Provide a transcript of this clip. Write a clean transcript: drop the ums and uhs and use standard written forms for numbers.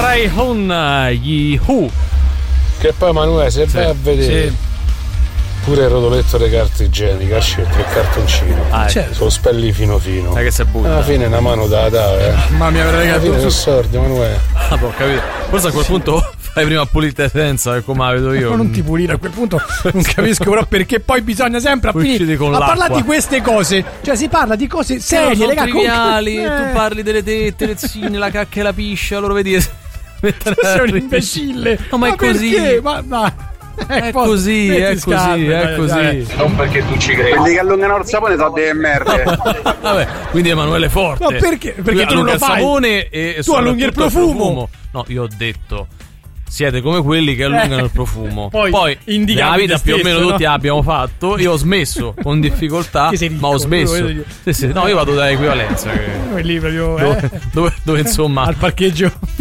Ray Hun, gli Who. Che poi Emanuele, se vai a vedere pure il rotoletto di carta igienica, ha scelto il cartoncino. Certo. Sono spelli fino fino. Sai che sei butta. Alla fine una mano da Mamma mia, avrei alla fine sono sordi, Emanuele. Ho capito. Forse a quel punto fai prima a pulire senza, come la vedo io. Ma non ti pulire a quel punto, non capisco però perché poi bisogna sempre a parlare di queste cose. Cioè si parla di cose serie, raga, triviali, tu tu parli delle tette, le lezzine, la cacca e la piscia, loro vedi. sei un imbecille. No, ma è così. Perché? Ma è così, è così, è così. Non perché tu ci credi. Quelli che allungano il sapone sono delle merde. Vabbè, quindi Emanuele Forte. Ma perché? Perché tu non lo il fai. sapone e tu allunghi il profumo. No, io ho detto siete come quelli che allungano il profumo. Poi nella vita più o meno no? tutti abbiamo fatto. Io ho smesso con difficoltà, ma ho smesso. No, io vado da equivalenza. Lì proprio, dove insomma al parcheggio